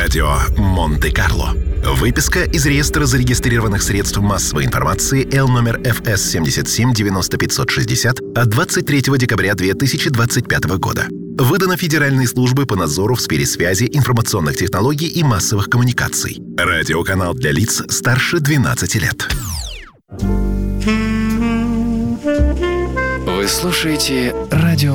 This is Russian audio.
Радио Монте-Карло. Выписка из реестра зарегистрированных средств массовой информации Л номер ФС 77 90 560 от 23 декабря 2025 года. Выдано Федеральной службой по надзору в сфере связи, информационных технологий и массовых коммуникаций. Радиоканал для лиц старше 12 лет. Вы слушаете радио